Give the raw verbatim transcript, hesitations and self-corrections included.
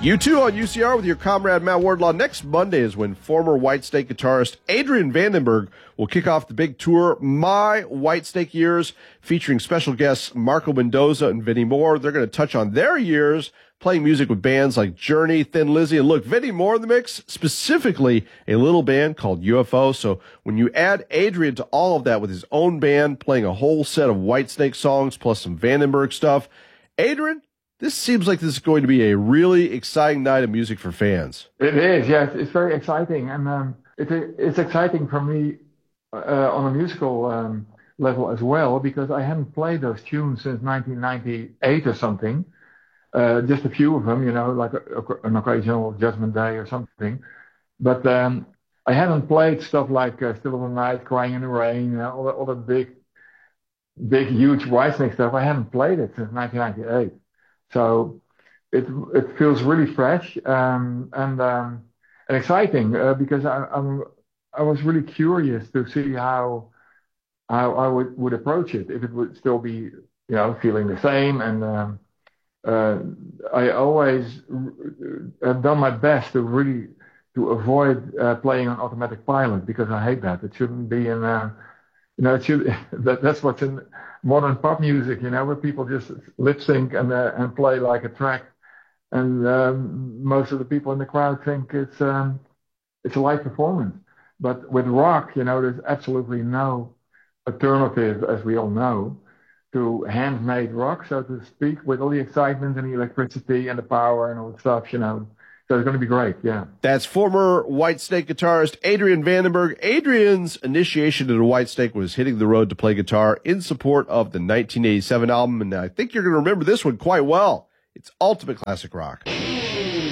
You too on U C R with your comrade Matt Wardlaw. Next Monday is when former Whitesnake guitarist Adrian Vandenberg will kick off the big tour, My Whitesnake Years, featuring special guests Marco Mendoza and Vinnie Moore. They're going to touch on their years playing music with bands like Journey, Thin Lizzy, and look, Vinnie Moore in the mix, specifically a little band called U F O. So when you add Adrian to all of that with his own band playing a whole set of Whitesnake songs plus some Vandenberg stuff, Adrian, this seems like this is going to be a really exciting night of music for fans. It is, yes. It's very exciting. And um, it, it's exciting for me uh, on a musical um, level as well, because I hadn't played those tunes since nineteen ninety-eight or something. Uh, just a few of them, you know, like a, a, an occasional Judgment Day or something. But um, I hadn't played stuff like uh, Still of the Night, Crying in the Rain, you know, all the, all the big, big, huge Whitesnake stuff. I hadn't played it since nineteen ninety-eight. So it it feels really fresh um, and um, and exciting uh, because I I'm, I was really curious to see how how I would, would approach it, if it would still be, you know, feeling the same. And um, uh, I always have done my best to really to avoid uh, playing on automatic pilot, because I hate that. It shouldn't be in uh, you know, it should, that, that's what's in modern pop music, you know, where people just lip sync and uh, and play like a track, and um, most of the people in the crowd think it's um, it's a live performance. But with rock, you know, there's absolutely no alternative, as we all know, to handmade rock, so to speak, with all the excitement and the electricity and the power and all the stuff, you know. So it's going to be great, yeah. That's former Whitesnake guitarist Adrian Vandenberg. Adrian's initiation into Whitesnake was hitting the road to play guitar in support of the nineteen eighty-seven album, and I think you're going to remember this one quite well. It's ultimate classic rock.